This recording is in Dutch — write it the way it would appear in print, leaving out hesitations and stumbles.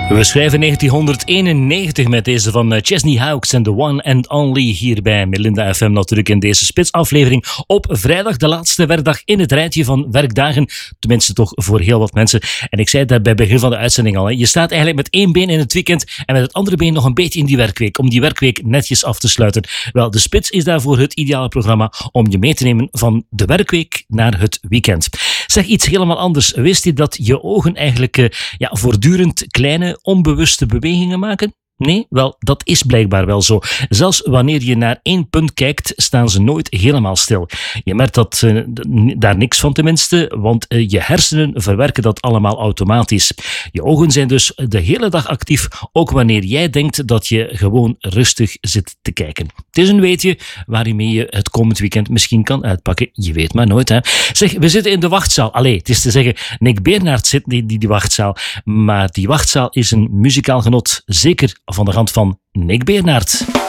We schrijven 1991 met deze van Chesney Hawkes en The One and Only hier bij Melinda FM natuurlijk in deze spitsaflevering op vrijdag, de laatste werkdag in het rijtje van werkdagen, tenminste toch voor heel wat mensen. En ik zei het daar bij het begin van de uitzending al, hè. Je staat eigenlijk met één been in het weekend en met het andere been nog een beetje in die werkweek, om die werkweek netjes af te sluiten. Wel, de Spits is daarvoor het ideale programma om je mee te nemen van de werkweek naar het weekend. Zeg iets helemaal anders. Wist je dat je ogen eigenlijk voortdurend kleine, onbewuste bewegingen maken? Nee, wel, dat is blijkbaar wel zo. Zelfs wanneer je naar één punt kijkt, staan ze nooit helemaal stil. Je merkt dat daar niks van tenminste, want je hersenen verwerken dat allemaal automatisch. Je ogen zijn dus de hele dag actief, ook wanneer jij denkt dat je gewoon rustig zit te kijken. Het is een weetje waarmee je het komend weekend misschien kan uitpakken. Je weet maar nooit, hè. Zeg, we zitten in de wachtzaal. Allee, het is te zeggen, Nick Bernhard zit in die wachtzaal. Maar die wachtzaal is een muzikaal genot, zeker van de hand van Nick Bernhard.